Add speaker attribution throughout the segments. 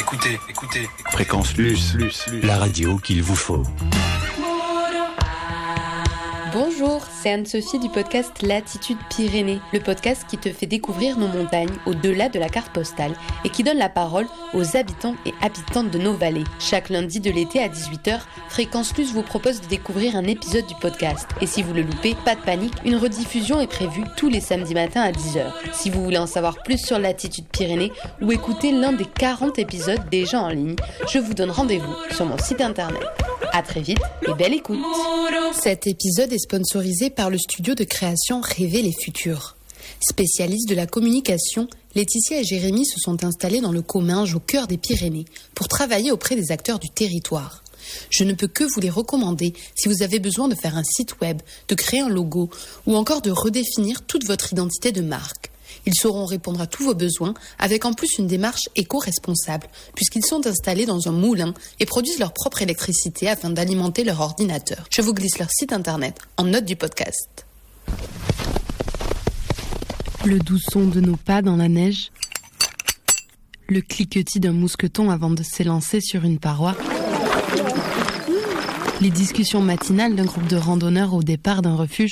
Speaker 1: Écoutez.
Speaker 2: Fréquence Plus, la radio qu'il vous faut.
Speaker 3: Bonjour, c'est Anne-Sophie du podcast Latitude Pyrénées, le podcast qui te fait découvrir nos montagnes au-delà de la carte postale et qui donne la parole aux habitants et habitantes de nos vallées. Chaque lundi de l'été à 18h, Fréquence Plus vous propose de découvrir un épisode du podcast. Et si vous le loupez, pas de panique, une rediffusion est prévue tous les samedis matins à 10h. Si vous voulez en savoir plus sur Latitude Pyrénées ou écouter l'un des 40 épisodes déjà en ligne, je vous donne rendez-vous sur mon site internet. À très vite et belle écoute. Cet épisode est sponsorisé par le studio de création Rêver les Futurs. Spécialistes de la communication, Laetitia et Jérémy se sont installés dans le Comminges au cœur des Pyrénées pour travailler auprès des acteurs du territoire. Je ne peux que vous les recommander si vous avez besoin de faire un site web, de créer un logo ou encore de redéfinir toute votre identité de marque. Ils sauront répondre à tous vos besoins avec en plus une démarche éco-responsable puisqu'ils sont installés dans un moulin et produisent leur propre électricité afin d'alimenter leur ordinateur. Je vous glisse leur site internet en note du podcast. Le doux son de nos pas dans la neige, le cliquetis d'un mousqueton avant de s'élancer sur une paroi, les discussions matinales d'un groupe de randonneurs au départ d'un refuge,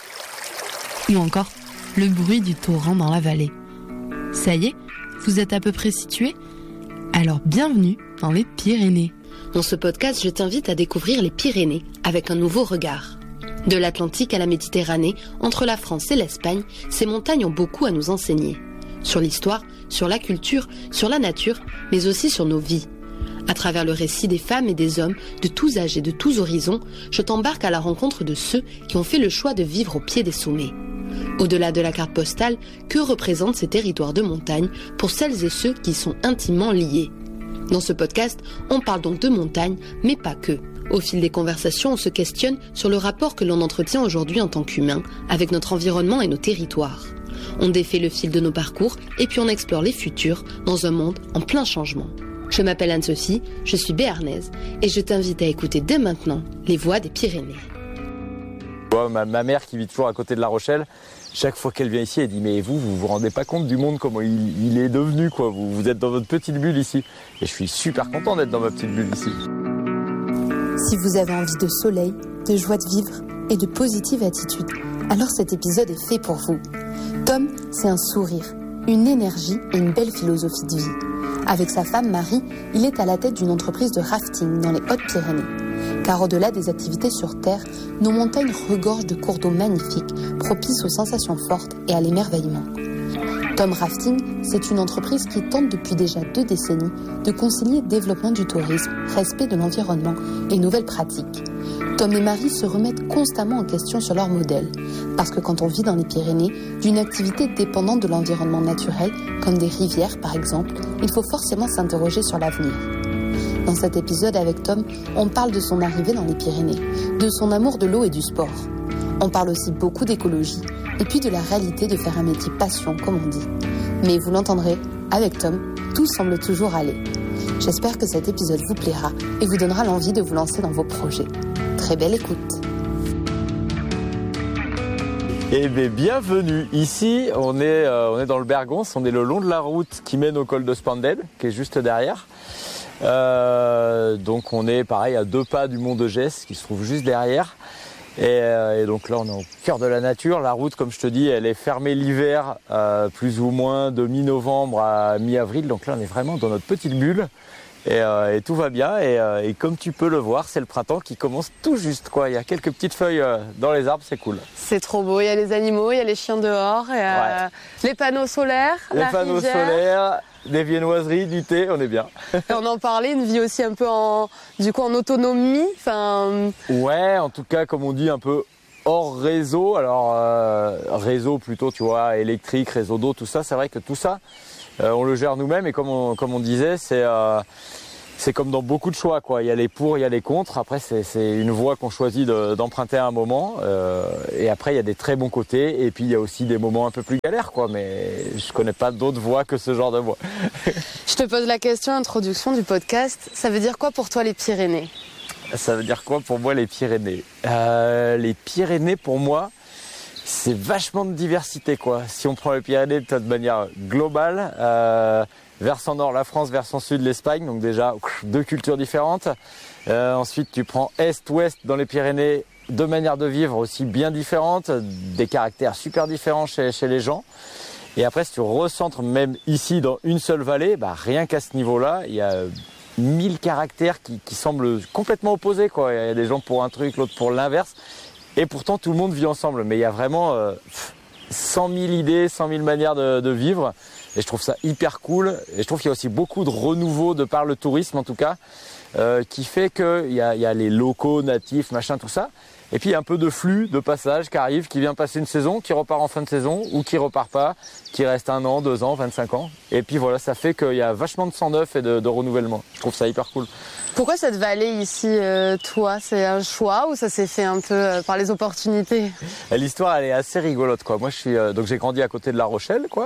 Speaker 3: ou encore le bruit du torrent dans la vallée. Ça y est, vous êtes à peu près situés ? Alors bienvenue dans les Pyrénées. Dans ce podcast, je t'invite à découvrir les Pyrénées avec un nouveau regard. De l'Atlantique à la Méditerranée, entre la France et l'Espagne, ces montagnes ont beaucoup à nous enseigner. Sur l'histoire, sur la culture, sur la nature, mais aussi sur nos vies. À travers le récit des femmes et des hommes, de tous âges et de tous horizons, je t'embarque à la rencontre de ceux qui ont fait le choix de vivre au pied des sommets. Au-delà de la carte postale, que représentent ces territoires de montagne pour celles et ceux qui y sont intimement liés ? Dans ce podcast, on parle donc de montagne, mais pas que. Au fil des conversations, on se questionne sur le rapport que l'on entretient aujourd'hui en tant qu'humain avec notre environnement et nos territoires. On défait le fil de nos parcours et puis on explore les futurs dans un monde en plein changement. Je m'appelle Anne-Sophie, je suis béarnaise et je t'invite à écouter dès maintenant les voix des Pyrénées.
Speaker 4: Ma mère qui vit toujours à côté de La Rochelle, chaque fois qu'elle vient ici, elle dit « Mais vous rendez pas compte du monde, comment il est devenu, quoi. Vous êtes dans votre petite bulle ici. » Et je suis super content d'être dans ma petite bulle ici.
Speaker 3: Si vous avez envie de soleil, de joie de vivre et de positive attitude, alors cet épisode est fait pour vous. Tom, c'est un sourire, une énergie et une belle philosophie de vie. Avec sa femme Marie, il est à la tête d'une entreprise de rafting dans les Hautes-Pyrénées. Car au-delà des activités sur Terre, nos montagnes regorgent de cours d'eau magnifiques, propices aux sensations fortes et à l'émerveillement. Tom Rafting, c'est une entreprise qui tente depuis déjà 2 décennies de concilier développement du tourisme, respect de l'environnement et nouvelles pratiques. Tom et Marie se remettent constamment en question sur leur modèle, parce que quand on vit dans les Pyrénées, d'une activité dépendante de l'environnement naturel, comme des rivières par exemple, il faut forcément s'interroger sur l'avenir. Dans cet épisode avec Tom, on parle de son arrivée dans les Pyrénées, de son amour de l'eau et du sport. On parle aussi beaucoup d'écologie, et puis de la réalité de faire un métier passion, comme on dit. Mais vous l'entendrez, avec Tom, tout semble toujours aller. J'espère que cet épisode vous plaira et vous donnera l'envie de vous lancer dans vos projets. Très belle écoute.
Speaker 4: Eh bien, bienvenue. Ici, on est dans le Bergons, on est le long de la route qui mène au col de Spandel, qui est juste derrière. Donc on est pareil à 2 pas du mont de Gesse qui se trouve juste derrière. Et donc là on est au cœur de la nature. La route, comme je te dis, elle est fermée l'hiver, plus ou moins de mi-novembre à mi-avril. Donc là on est vraiment dans notre petite bulle et tout va bien. Et comme tu peux le voir, c'est le printemps qui commence tout juste, quoi. Il y a quelques petites feuilles dans les arbres, c'est cool.
Speaker 5: C'est trop beau, il y a les animaux, il y a les chiens dehors, les panneaux solaires,
Speaker 4: les panneaux solaires, des viennoiseries, du thé, on est bien.
Speaker 5: Et on en parlait, une vie aussi un peu en autonomie.
Speaker 4: Ouais, en tout cas, comme on dit, un peu hors réseau. Alors, réseau plutôt, tu vois, électrique, réseau d'eau, tout ça. C'est vrai que tout ça, on le gère nous-mêmes. Et comme on disait, c'est comme dans beaucoup de choix, quoi. Il y a les pour, il y a les contre. Après, c'est une voie qu'on choisit d'emprunter à un moment. Et après, il y a des très bons côtés. Et puis, il y a aussi des moments un peu plus galères, quoi. Mais je connais pas d'autres voies que ce genre de voie.
Speaker 5: Je te pose la question, introduction du podcast. Ça veut dire quoi pour toi les Pyrénées ?
Speaker 4: Ça veut dire quoi pour moi les Pyrénées ? Les Pyrénées, pour moi, c'est vachement de diversité, quoi. Si on prend les Pyrénées de manière globale, versant nord la France, versant sud l'Espagne, donc déjà 2 cultures différentes. Ensuite tu prends est-ouest dans les Pyrénées, 2 manières de vivre aussi bien différentes, des caractères super différents chez les gens. Et après si tu recentres même ici dans une seule vallée, rien qu'à ce niveau-là, il y a 1000 caractères qui semblent complètement opposés, quoi. Il y a des gens pour un truc, l'autre pour l'inverse. Et pourtant tout le monde vit ensemble. Mais il y a vraiment 100 000 idées, 100 000 manières de vivre. Et je trouve ça hyper cool. Et je trouve qu'il y a aussi beaucoup de renouveau de par le tourisme en tout cas, qui fait qu'il y a les locaux, natifs, machin, tout ça. Et puis il y a un peu de flux, de passage qui arrive, qui vient passer une saison, qui repart en fin de saison ou qui repart pas, qui reste 1 an, 2 ans, 25 ans. Et puis voilà, ça fait qu'il y a vachement de sang neuf et de renouvellement. Je trouve ça hyper cool.
Speaker 5: Pourquoi cette vallée ici, toi? C'est un choix ou ça s'est fait un peu par les opportunités?
Speaker 4: L'histoire, elle est assez rigolote, quoi. Moi, donc j'ai grandi à côté de La Rochelle, quoi.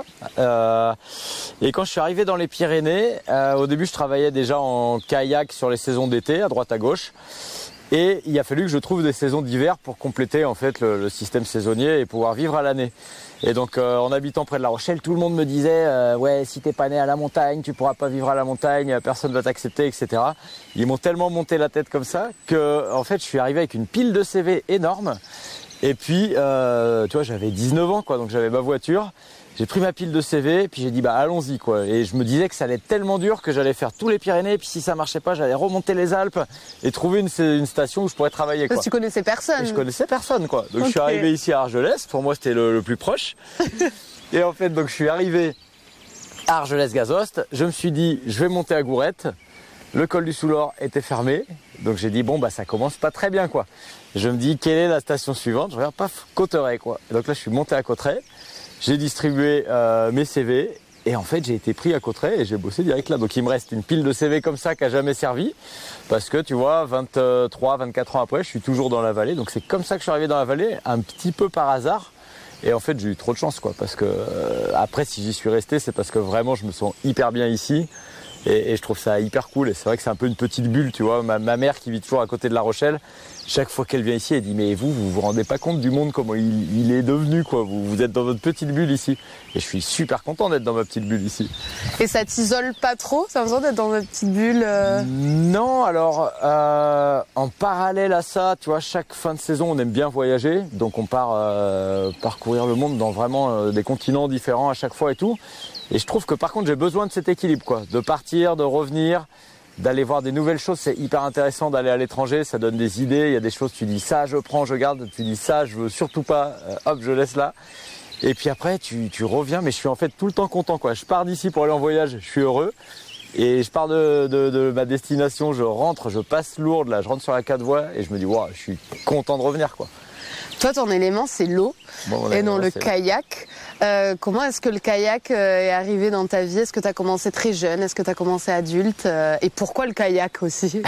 Speaker 4: Et quand je suis arrivé dans les Pyrénées, au début, je travaillais déjà en kayak sur les saisons d'été, à droite à gauche. Et il a fallu que je trouve des saisons d'hiver pour compléter en fait le système saisonnier et pouvoir vivre à l'année. Et donc en habitant près de La Rochelle, tout le monde me disait ouais, si t'es pas né à la montagne, tu pourras pas vivre à la montagne, personne va t'accepter, etc. Ils m'ont tellement monté la tête comme ça que en fait je suis arrivé avec une pile de CV énorme. Et puis tu vois, j'avais 19 ans, quoi, donc j'avais ma voiture. J'ai pris ma pile de CV et puis j'ai dit allons-y, quoi. Et je me disais que ça allait être tellement dur que j'allais faire tous les Pyrénées, et puis si ça marchait pas, j'allais remonter les Alpes et trouver une station où je pourrais travailler, quoi.
Speaker 5: Parce que tu connaissais personne.
Speaker 4: Et je connaissais personne, quoi. Donc je suis arrivé ici à Argelès, pour moi c'était le plus proche. Et en fait donc je suis arrivé à Argelès-Gazost, je me suis dit je vais monter à Gourette. Le col du Soulor était fermé, donc j'ai dit ça commence pas très bien, quoi. Je me dis quelle est la station suivante? Je regarde, paf, Cauterets, quoi. Et donc là je suis monté à Cauterets. J'ai distribué mes CV et en fait j'ai été pris à Cauterets et j'ai bossé direct là. Donc il me reste une pile de CV comme ça qui n'a jamais servi parce que tu vois 23, 24 ans après je suis toujours dans la vallée. Donc c'est comme ça que je suis arrivé dans la vallée, un petit peu par hasard. Et en fait j'ai eu trop de chance, quoi, parce que après si j'y suis resté c'est parce que vraiment je me sens hyper bien ici. Et je trouve ça hyper cool. Et c'est vrai que c'est un peu une petite bulle, tu vois. Ma mère qui vit toujours à côté de La Rochelle, chaque fois qu'elle vient ici, elle dit mais vous rendez pas compte du monde, comment il est devenu, quoi. Vous êtes dans votre petite bulle ici. Et je suis super content d'être dans ma petite bulle ici.
Speaker 5: Et ça t'isole pas trop? Ça a besoin d'être dans ma petite bulle
Speaker 4: Non, alors en parallèle à ça, tu vois, chaque fin de saison, on aime bien voyager. Donc on part parcourir le monde dans vraiment des continents différents à chaque fois et tout. Et je trouve que par contre j'ai besoin de cet équilibre, quoi, de partir, de revenir, d'aller voir des nouvelles choses. C'est hyper intéressant d'aller à l'étranger, ça donne des idées. Il y a des choses, tu dis ça je prends, je garde, tu dis ça je veux surtout pas, hop je laisse là. Et puis après tu reviens, mais je suis en fait tout le temps content, quoi. Je pars d'ici pour aller en voyage, je suis heureux. Et je pars de ma destination, je rentre, je passe Lourdes, là je rentre sur la 4 voies et je me dis waouh, je suis content de revenir, quoi.
Speaker 5: Toi, ton élément, c'est l'eau et non le kayak. Comment est-ce que le kayak est arrivé dans ta vie? Est-ce que tu as commencé très jeune? Est-ce que tu as commencé adulte? Et pourquoi le kayak aussi?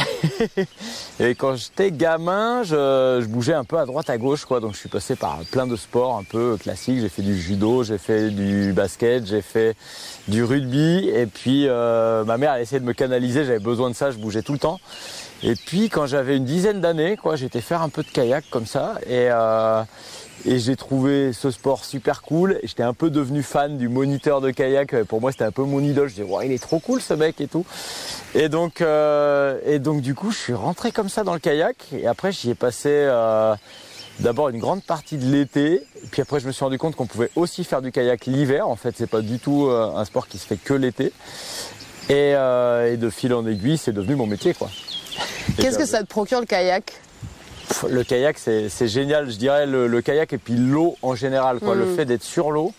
Speaker 4: Et quand j'étais gamin, je bougeais un peu à droite, à gauche, quoi. Donc je suis passé par plein de sports un peu classiques. J'ai fait du judo, j'ai fait du basket, j'ai fait du rugby. Et puis ma mère a essayé de me canaliser, j'avais besoin de ça, je bougeais tout le temps. Et puis quand j'avais une dizaine d'années, quoi, j'étais faire un peu de kayak comme ça et j'ai trouvé ce sport super cool. J'étais un peu devenu fan du moniteur de kayak. Pour moi, c'était un peu mon idole. Je disais, wow, il est trop cool ce mec et tout. Et donc du coup, je suis rentré comme ça dans le kayak. Et après, j'y ai passé d'abord une grande partie de l'été. Et puis après, je me suis rendu compte qu'on pouvait aussi faire du kayak l'hiver. En fait, c'est pas du tout un sport qui se fait que l'été. Et de fil en aiguille, c'est devenu mon métier, quoi.
Speaker 5: Qu'est-ce que ça te procure le kayak?
Speaker 4: Le kayak, c'est génial, je dirais, le kayak et puis l'eau en général, quoi. Le fait d'être sur l'eau,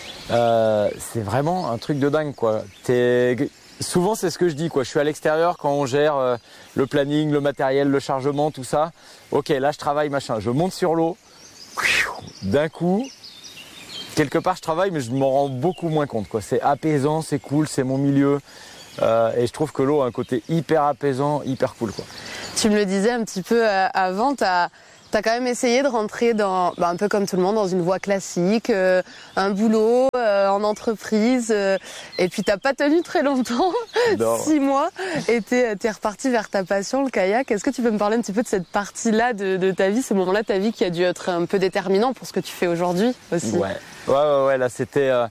Speaker 4: c'est vraiment un truc de dingue, quoi. Souvent, c'est ce que je dis, quoi. Je suis à l'extérieur quand on gère le planning, le matériel, le chargement, tout ça. Ok, là, je travaille, machin. Je monte sur l'eau, d'un coup, quelque part, je travaille, mais je m'en rends beaucoup moins compte, quoi. C'est apaisant, c'est cool, c'est mon milieu. Et je trouve que l'eau a un côté hyper apaisant, hyper cool, quoi.
Speaker 5: Tu me le disais un petit peu avant, t'as quand même essayé de rentrer dans, un peu comme tout le monde, dans une voie classique, un boulot en entreprise, et puis t'as pas tenu très longtemps, 6 mois, et t'es reparti vers ta passion, le kayak. Est-ce que tu peux me parler un petit peu de cette partie-là de ta vie, ce moment-là de ta vie qui a dû être un peu déterminant pour ce que tu fais aujourd'hui aussi?
Speaker 4: Ouais, là c'était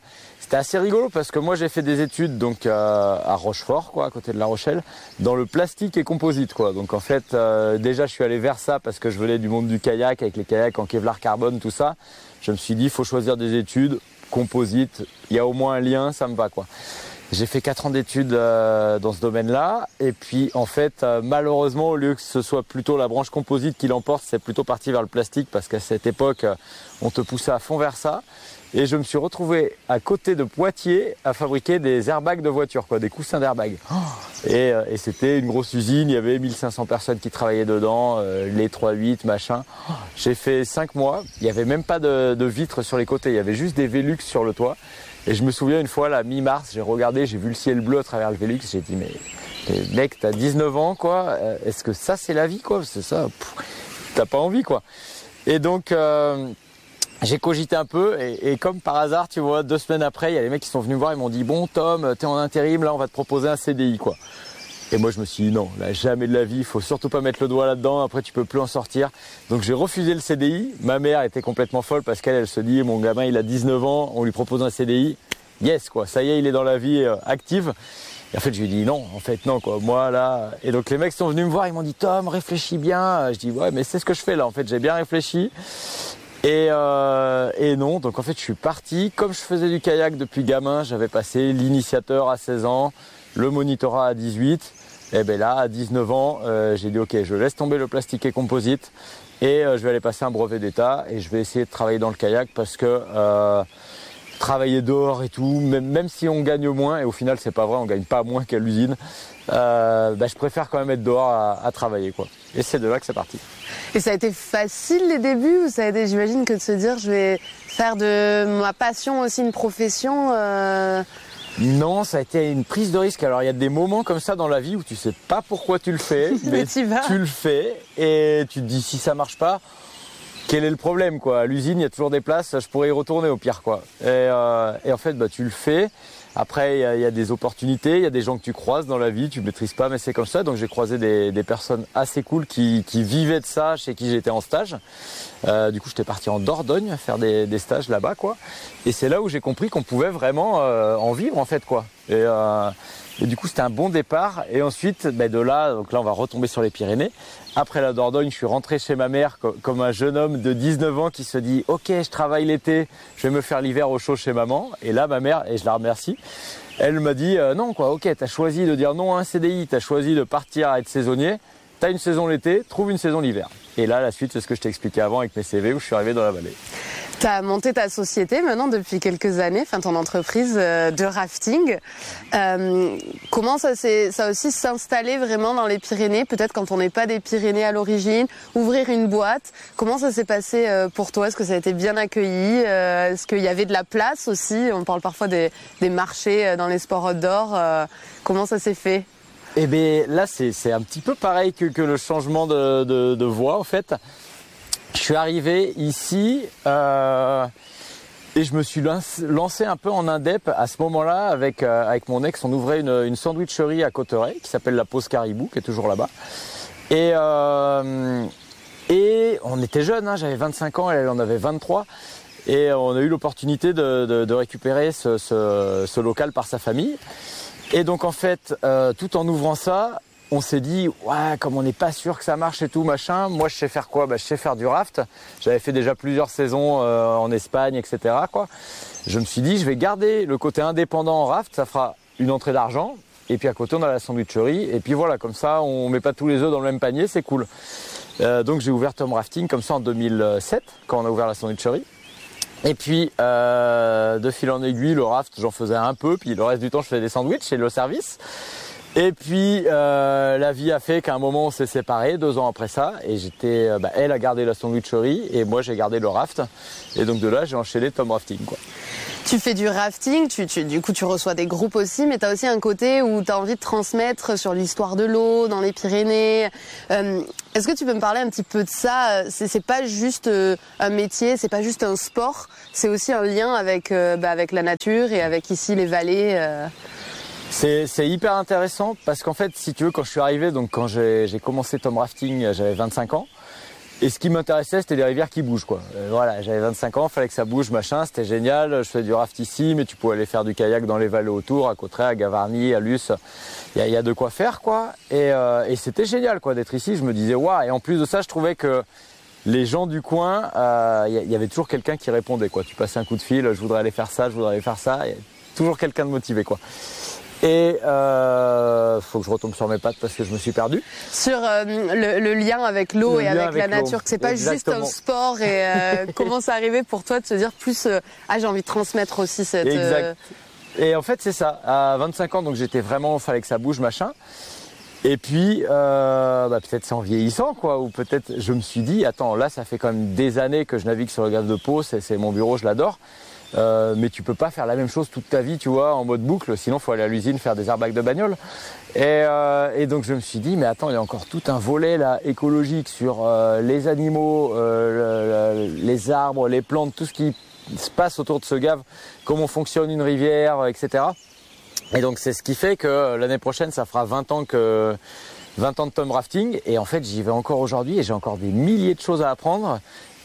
Speaker 4: c'était assez rigolo parce que moi j'ai fait des études donc à Rochefort, quoi, à côté de La Rochelle, dans le plastique et composite, quoi. Donc en fait, déjà je suis allé vers ça parce que je venais du monde du kayak, avec les kayaks en Kevlar carbone, tout ça. Je me suis dit, il faut choisir des études composite. Il y a au moins un lien, ça me va, quoi. J'ai fait 4 ans d'études dans ce domaine-là. Et puis, en fait, malheureusement, au lieu que ce soit plutôt la branche composite qui l'emporte, c'est plutôt parti vers le plastique parce qu'à cette époque, on te poussait à fond vers ça. Et je me suis retrouvé à côté de Poitiers à fabriquer des airbags de voiture, quoi, des coussins d'airbag. Et c'était une grosse usine, il y avait 1500 personnes qui travaillaient dedans, les 3-8, machin. J'ai fait 5 mois, il n'y avait même pas de vitres sur les côtés, il y avait juste des Velux sur le toit. Et je me souviens une fois, là, mi-mars, j'ai regardé, j'ai vu le ciel bleu à travers le Velux, j'ai dit, mais mec, t'as 19 ans, quoi, est-ce que ça c'est la vie, quoi? C'est ça, t'as pas envie, quoi. Et donc, j'ai cogité un peu, et comme par hasard, tu vois, 2 semaines après, il y a les mecs qui sont venus me voir, ils m'ont dit, bon Tom, t'es en intérim, là on va te proposer un CDI, quoi. Et moi je me suis dit non, là jamais de la vie, il faut surtout pas mettre le doigt là-dedans, après tu peux plus en sortir. Donc j'ai refusé le CDI, ma mère était complètement folle parce qu'elle se dit, mon gamin il a 19 ans, on lui propose un CDI, yes quoi, ça y est il est dans la vie active. Et en fait je lui ai dit non, en fait non quoi, moi là... Et donc les mecs sont venus me voir, ils m'ont dit Tom réfléchis bien, je dis ouais mais c'est ce que je fais là, en fait j'ai bien réfléchi. Et non, donc en fait je suis parti, comme je faisais du kayak depuis gamin, j'avais passé l'initiateur à 16 ans, le monitorat à 18, et ben là à 19 ans, j'ai dit ok, je laisse tomber le plastique et composite et je vais aller passer un brevet d'état et je vais essayer de travailler dans le kayak parce que travailler dehors et tout, même si on gagne moins, et au final c'est pas vrai, on gagne pas moins qu'à l'usine, je préfère quand même être dehors à travailler quoi. Et c'est de là que c'est parti.
Speaker 5: Et ça a été facile les débuts ou ça a été, j'imagine, que de se dire je vais faire de ma passion aussi une profession
Speaker 4: Non, ça a été une prise de risque. Alors il y a des moments comme ça dans la vie où tu sais pas pourquoi tu le fais, mais tu le fais et tu te dis si ça marche pas, quel est le problème quoi? À l'usine, il y a toujours des places, je pourrais y retourner au pire quoi. Et en fait, tu le fais. Après, il y a des opportunités, il y a des gens que tu croises dans la vie, tu maîtrises pas, mais c'est comme ça. Donc j'ai croisé des personnes assez cool qui vivaient de ça, chez qui j'étais en stage. Du coup, j'étais parti en Dordogne faire des stages là-bas, quoi. Et c'est là où j'ai compris qu'on pouvait vraiment en vivre, en fait, quoi. Et du coup, c'était un bon départ. Et ensuite, de là, donc là, on va retomber sur les Pyrénées. Après la Dordogne, je suis rentré chez ma mère comme un jeune homme de 19 ans qui se dit « Ok, je travaille l'été, je vais me faire l'hiver au chaud chez maman. » Et là, ma mère, et je la remercie, elle m'a dit « Non, quoi, ok, t'as choisi de dire non à un CDI, t'as choisi de partir à être saisonnier. T'as une saison l'été, trouve une saison l'hiver. » Et là, la suite, c'est ce que je t'ai expliqué avant avec mes CV où je suis arrivé dans la vallée.
Speaker 5: Tu as monté ta société maintenant depuis quelques années, ton entreprise de rafting. Comment ça a aussi s'installer vraiment dans les Pyrénées, peut-être quand on n'est pas des Pyrénées à l'origine, ouvrir une boîte. Comment ça s'est passé pour toi? Est-ce que ça a été bien accueilli? Est-ce qu'il y avait de la place aussi? On parle parfois des marchés dans les sports outdoor. Comment ça s'est fait?
Speaker 4: Eh bien là, c'est un petit peu pareil que le changement de voie en fait. Je suis arrivé ici et je me suis lancé un peu en indep à ce moment-là avec mon ex. On ouvrait une sandwicherie à Cauterets qui s'appelle la Pause Caribou, qui est toujours là-bas. Et on était jeunes, j'avais 25 ans, elle en avait 23. Et on a eu l'opportunité de récupérer ce local par sa famille. Et donc en fait, tout en ouvrant ça, on s'est dit, ouais, comme on n'est pas sûr que ça marche et tout, machin, moi je sais faire quoi? Je sais faire du raft. J'avais fait déjà plusieurs saisons en Espagne, etc., quoi. Je me suis dit, je vais garder le côté indépendant en raft, ça fera une entrée d'argent. Et puis à côté, on a la sandwicherie. Et puis voilà, comme ça, on met pas tous les œufs dans le même panier, c'est cool. Donc j'ai ouvert Tom Rafting comme ça en 2007, quand on a ouvert la sandwicherie. Et puis, de fil en aiguille, le raft, j'en faisais un peu. Puis le reste du temps, je faisais des sandwichs et le service. Et puis la vie a fait qu'à un moment on s'est séparés 2 ans après ça et elle a gardé la sandwicherie et moi j'ai gardé le raft et donc de là j'ai enchaîné Tom Rafting quoi.
Speaker 5: Tu fais du rafting, du coup tu reçois des groupes aussi, mais tu as aussi un côté où tu as envie de transmettre sur l'histoire de l'eau dans les Pyrénées. Est-ce que tu peux me parler un petit peu de ça? C'est pas juste un métier, c'est pas juste un sport, c'est aussi un lien avec la nature et avec ici les vallées.
Speaker 4: C'est hyper intéressant parce qu'en fait, si tu veux, quand je suis arrivé, donc quand j'ai commencé Tom Rafting, j'avais 25 ans. Et ce qui m'intéressait, c'était des rivières qui bougent, quoi. Voilà, j'avais 25 ans, fallait que ça bouge, machin, c'était génial. Je faisais du raft ici, mais tu pouvais aller faire du kayak dans les vallées autour, à Cauterets, à Gavarnie, à Luce. Il y a de quoi faire, quoi. Et c'était génial, quoi, d'être ici. Je me disais, waouh. Et en plus de ça, je trouvais que les gens du coin, y avait toujours quelqu'un qui répondait, quoi. Tu passais un coup de fil, je voudrais aller faire ça, je voudrais aller faire ça. Il y a toujours quelqu'un de motivé, quoi. Et faut que je retombe sur mes pattes parce que je me suis perdu.
Speaker 5: Sur le lien avec l'eau et avec la nature, que c'est pas juste un sport et comment c'est arrivé pour toi de se dire plus j'ai envie de transmettre aussi cette...
Speaker 4: Exact. Et en fait c'est ça, à 25 ans donc j'étais vraiment, fallait que ça bouge machin. Et puis peut-être c'est en vieillissant quoi, ou peut-être je me suis dit attends là ça fait quand même des années que je navigue sur le Gave de Pau, c'est mon bureau, je l'adore. Mais tu peux pas faire la même chose toute ta vie, tu vois, en mode boucle. Sinon, faut aller à l'usine faire des airbags de bagnole. Et donc, je me suis dit, mais attends, il y a encore tout un volet là écologique sur les animaux, les arbres, les plantes, tout ce qui se passe autour de ce Gave, comment fonctionne une rivière, etc. Et donc, c'est ce qui fait que l'année prochaine, ça fera 20 ans de tom rafting. Et en fait, j'y vais encore aujourd'hui et j'ai encore des milliers de choses à apprendre.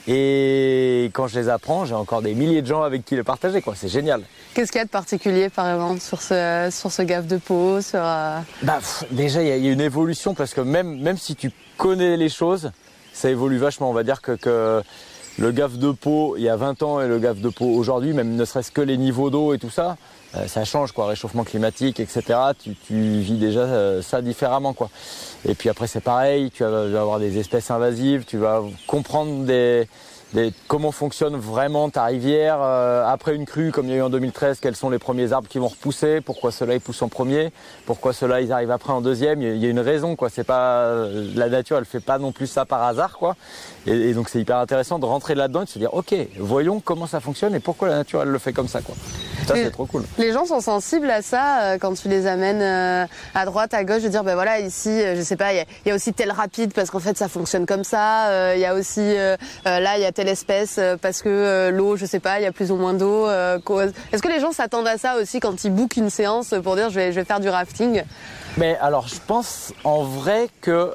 Speaker 4: Et quand je les apprends, j'ai encore des milliers de gens avec qui les partager, quoi. C'est génial.
Speaker 5: Qu'est-ce qu'il y a de particulier, par exemple, sur ce Gave de Pau
Speaker 4: déjà, il y a une évolution parce que même si tu connais les choses, ça évolue vachement. On va dire que le Gave de Pau, il y a 20 ans, et le Gave de Pau aujourd'hui, même ne serait-ce que les niveaux d'eau et tout ça, ça change, quoi. Réchauffement climatique, etc. Tu vis déjà ça différemment, quoi. Et puis après, c'est pareil, tu vas avoir des espèces invasives, tu vas comprendre comment fonctionne vraiment ta rivière. Après une crue, comme il y a eu en 2013, quels sont les premiers arbres qui vont repousser, pourquoi ceux-là ils poussent en premier, pourquoi ceux-là ils arrivent après en deuxième. Il y a une raison, quoi. C'est pas la nature, elle fait pas non plus ça par hasard, quoi. Et donc c'est hyper intéressant de rentrer là-dedans et de se dire, ok, voyons comment ça fonctionne et pourquoi la nature elle le fait comme ça, quoi. Ça, c'est trop cool.
Speaker 5: Les gens sont sensibles à ça quand tu les amènes à droite, à gauche, de dire voilà ici, je sais pas, il y a aussi tel rapide parce qu'en fait ça fonctionne comme ça. Il y a aussi là il y a telle espèce parce que l'eau, je sais pas, il y a plus ou moins d'eau. Est-ce que les gens s'attendent à ça aussi quand ils bookent une séance pour dire je vais faire du rafting?
Speaker 4: Mais alors je pense en vrai que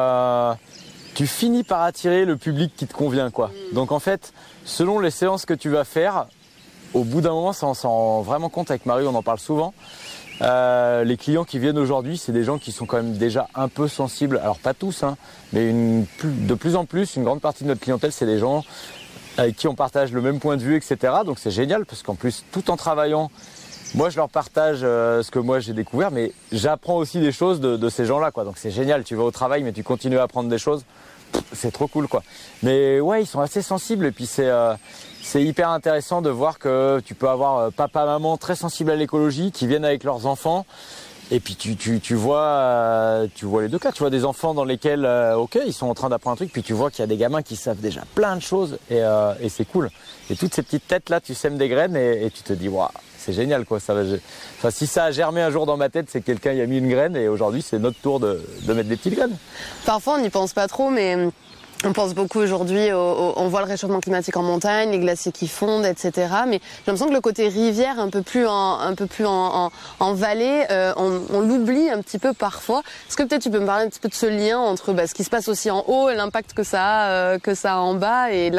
Speaker 4: tu finis par attirer le public qui te convient, quoi. Donc en fait, selon les séances que tu vas faire, au bout d'un moment, ça on s'en rend vraiment compte. Avec Marie, on en parle souvent. Les clients qui viennent aujourd'hui, c'est des gens qui sont quand même déjà un peu sensibles. Alors pas tous, hein, mais de plus en plus, une grande partie de notre clientèle, c'est des gens avec qui on partage le même point de vue, etc. Donc c'est génial parce qu'en plus, tout en travaillant, moi je leur partage ce que moi j'ai découvert, mais j'apprends aussi des choses de ces gens-là, quoi. Donc c'est génial. Tu vas au travail, mais tu continues à apprendre des choses. C'est trop cool, quoi. Mais ouais, ils sont assez sensibles et puis c'est hyper intéressant de voir que tu peux avoir papa, maman très sensibles à l'écologie qui viennent avec leurs enfants. Et puis tu vois les deux cas. Tu vois des enfants dans lesquels, ok, ils sont en train d'apprendre un truc. Puis tu vois qu'il y a des gamins qui savent déjà plein de choses et c'est cool. Et toutes ces petites têtes là, tu sèmes des graines et tu te dis waouh, c'est génial, quoi. Si ça a germé un jour dans ma tête, c'est que quelqu'un y a mis une graine et aujourd'hui c'est notre tour de mettre des petites graines.
Speaker 5: Parfois on n'y pense pas trop, mais on pense beaucoup aujourd'hui, on voit le réchauffement climatique en montagne, les glaciers qui fondent, etc. Mais j'ai l'impression que le côté rivière, un peu plus en vallée, on l'oublie un petit peu parfois. Est-ce que peut-être tu peux me parler un petit peu de ce lien entre ce qui se passe aussi en haut et l'impact que ça a en bas et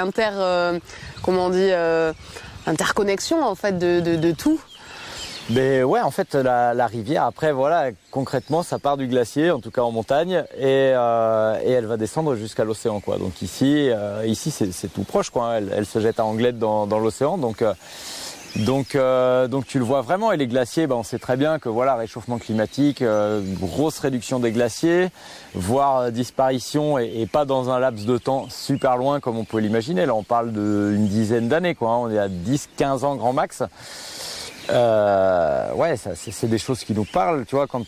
Speaker 5: interconnexion en fait de tout?
Speaker 4: Mais ouais, en fait, la rivière, après, voilà, concrètement, ça part du glacier, en tout cas en montagne, et elle va descendre jusqu'à l'océan, quoi. Donc ici, c'est tout proche, quoi. Elle se jette à Anglette dans l'océan, donc tu le vois vraiment. Et les glaciers, on sait très bien que voilà, réchauffement climatique, grosse réduction des glaciers, voire disparition, et pas dans un laps de temps super loin comme on peut l'imaginer. Là, on parle d'une dizaine d'années, quoi. On est à 10-15 ans grand max. Ouais, ça, c'est des choses qui nous parlent, tu vois, quand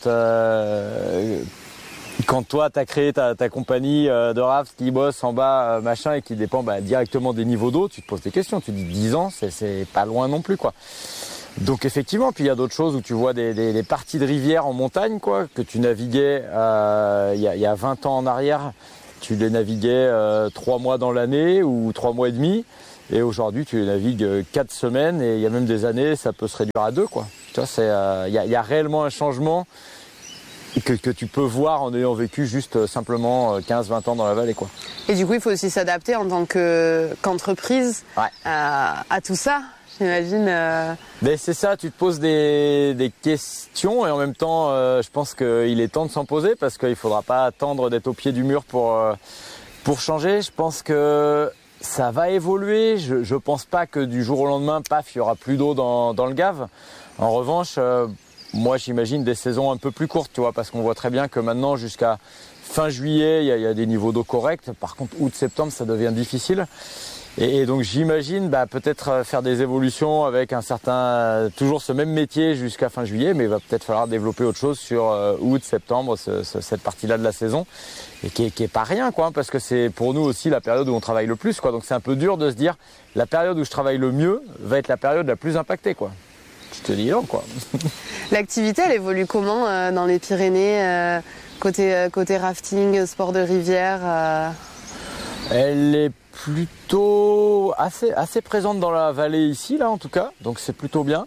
Speaker 4: toi t'as créé ta compagnie de raft qui bosse en bas, machin, et qui dépend directement des niveaux d'eau, tu te poses des questions, tu te dis 10 ans, c'est pas loin non plus, quoi. Donc effectivement, puis il y a d'autres choses où tu vois des parties de rivière en montagne, quoi, que tu naviguais il y a 20 ans en arrière, tu les naviguais 3 mois dans l'année ou 3 mois et demi. Et aujourd'hui, tu les navigues 4 semaines et il y a même des années, ça peut se réduire à 2, quoi. Tu vois, y a réellement un changement que tu peux voir en ayant vécu juste simplement 15-20 ans dans la vallée, quoi.
Speaker 5: Et du coup, il faut aussi s'adapter en tant qu'entreprise à tout ça, j'imagine.
Speaker 4: Mais c'est ça, tu te poses des questions et en même temps, je pense qu'il est temps de s'en poser parce qu'il ne faudra pas attendre d'être au pied du mur pour changer. Je pense que ça va évoluer. Je pense pas que du jour au lendemain, paf, il y aura plus d'eau dans le Gave. En revanche, moi j'imagine des saisons un peu plus courtes, tu vois, parce qu'on voit très bien que maintenant jusqu'à fin juillet, il y a des niveaux d'eau corrects. Par contre, août-septembre, ça devient difficile. Et donc j'imagine peut-être faire des évolutions avec toujours ce même métier jusqu'à fin juillet, mais il va peut-être falloir développer autre chose sur août, septembre, cette partie-là de la saison, et qui est pas rien, quoi, parce que c'est pour nous aussi la période où on travaille le plus, quoi. Donc c'est un peu dur de se dire la période où je travaille le mieux va être la période la plus impactée, quoi. Je te dis non, quoi.
Speaker 5: L'activité, elle évolue comment dans les Pyrénées, côté rafting, sport de rivière
Speaker 4: Elle est plutôt assez présente dans la vallée ici, là, en tout cas. Donc c'est plutôt bien.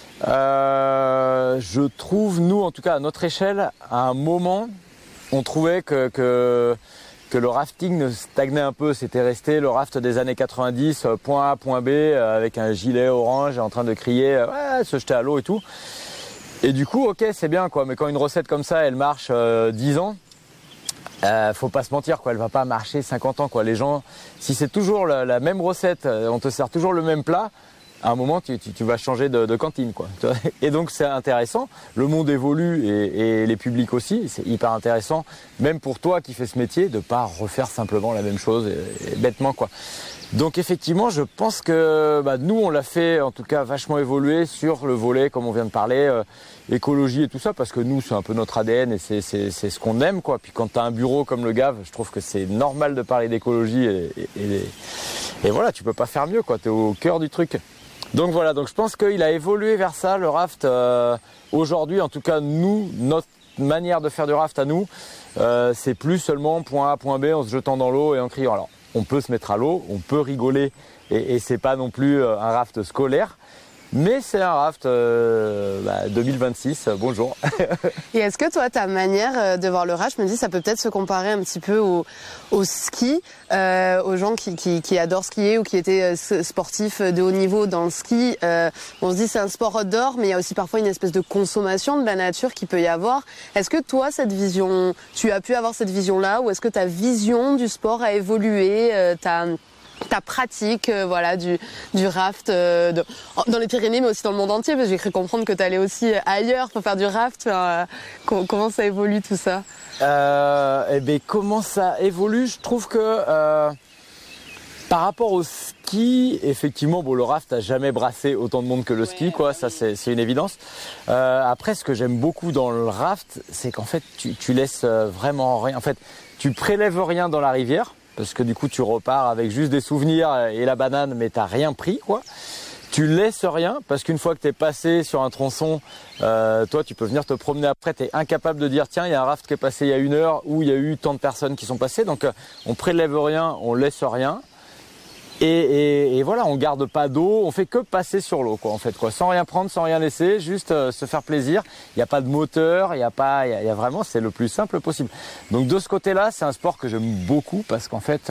Speaker 4: Je trouve, nous, en tout cas, à notre échelle, à un moment, on trouvait que le rafting ne stagnait un peu. C'était resté le raft des années 90, point A, point B, avec un gilet orange en train de crier, ouais, se jeter à l'eau et tout. Et du coup, ok, c'est bien, quoi. Mais quand une recette comme ça, elle marche 10 ans, faut pas se mentir, quoi. Elle va pas marcher 50 ans, quoi. Les gens, si c'est toujours la même recette, on te sert toujours le même plat, à un moment, tu vas changer de cantine, quoi. Et donc, c'est intéressant. Le monde évolue et les publics aussi. C'est hyper intéressant, même pour toi qui fais ce métier, de pas refaire simplement la même chose et bêtement, quoi. Donc, effectivement, je pense que nous, on l'a fait, en tout cas, vachement évoluer sur le volet, comme on vient de parler, écologie et tout ça, parce que nous, c'est un peu notre ADN et c'est ce qu'on aime, quoi. Puis quand tu as un bureau comme le Gave, je trouve que c'est normal de parler d'écologie et voilà, tu peux pas faire mieux, quoi. Tu es au cœur du truc. Donc voilà, donc je pense qu'il a évolué vers ça, le raft. Aujourd'hui, en tout cas, nous, notre manière de faire du raft à nous, c'est plus seulement point A, point B en se jetant dans l'eau et en criant. Alors, on peut se mettre à l'eau, on peut rigoler et c'est pas non plus un raft scolaire. Mais c'est un raft 2026, bonjour.
Speaker 5: Et est-ce que toi, ta manière de voir le raft, je me dis, ça peut peut-être se comparer un petit peu au ski, aux gens qui adorent skier ou qui étaient sportifs de haut niveau dans le ski. On se dit c'est un sport outdoor, mais il y a aussi parfois une espèce de consommation de la nature qui peut y avoir. Est-ce que toi, tu as pu avoir cette vision-là, ou est-ce que ta vision du sport a évolué, ta pratique du raft dans les Pyrénées, mais aussi dans le monde entier, parce que j'ai cru comprendre que tu allais aussi ailleurs pour faire du raft. Comment ça évolue tout ça?
Speaker 4: Comment ça évolue? Je trouve que par rapport au ski, effectivement, le raft n'a jamais brassé autant de monde que le ski, quoi. Ça, c'est une évidence. Après, ce que j'aime beaucoup dans le raft, c'est qu'en fait, tu laisses vraiment rien. En fait, tu prélèves rien dans la rivière, parce que du coup tu repars avec juste des souvenirs et la banane, mais t'as rien pris, quoi. Tu laisses rien, parce qu'une fois que t'es passé sur un tronçon, toi tu peux venir te promener après, t'es incapable de dire tiens, il y a un raft qui est passé il y a 1 heure, ou il y a eu tant de personnes qui sont passées, donc on prélève rien, on laisse rien. Et voilà, on garde pas d'eau, on fait que passer sur l'eau, quoi, en fait, quoi, sans rien prendre, sans rien laisser, juste se faire plaisir. Il n'y a pas de moteur, il y a vraiment, c'est le plus simple possible. Donc de ce côté-là, c'est un sport que j'aime beaucoup parce qu'en fait,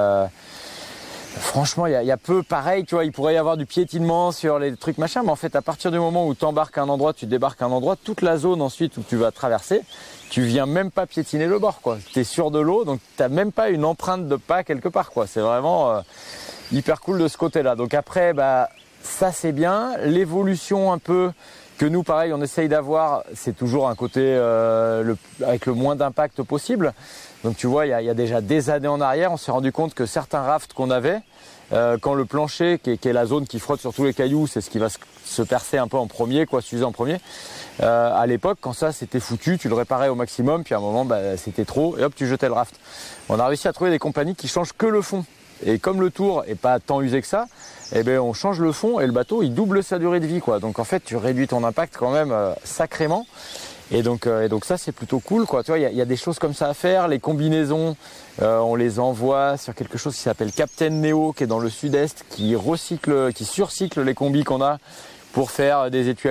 Speaker 4: franchement, il y a peu pareil, tu vois, il pourrait y avoir du piétinement sur les trucs machin, mais en fait, à partir du moment où tu embarques à un endroit, tu débarques à un endroit, toute la zone ensuite où tu vas traverser, tu viens même pas piétiner le bord, quoi. T'es sur de l'eau, donc t'as même pas une empreinte de pas quelque part, quoi. C'est vraiment hyper cool de ce côté-là. Donc après, ça c'est bien. L'évolution un peu que nous, pareil, on essaye d'avoir, c'est toujours un côté avec le moins d'impact possible. Donc tu vois, il y a déjà des années en arrière, on s'est rendu compte que certains rafts qu'on avait, quand le plancher, qui est la zone qui frotte sur tous les cailloux, c'est ce qui va se percer un peu en premier, quoi, s'user en premier. À l'époque, quand ça c'était foutu, tu le réparais au maximum, puis à un moment, c'était trop, et hop, tu jetais le raft. On a réussi à trouver des compagnies qui changent que le fond. Et comme le tour est pas tant usé que ça, on change le fond et le bateau il double sa durée de vie, quoi. Donc en fait tu réduis ton impact quand même sacrément. Et donc ça c'est plutôt cool, quoi. Tu vois, il y a des choses comme ça à faire. Les combinaisons, on les envoie sur quelque chose qui s'appelle Captain Neo, qui est dans le sud-est, qui surcycle les combis qu'on a pour faire des étuis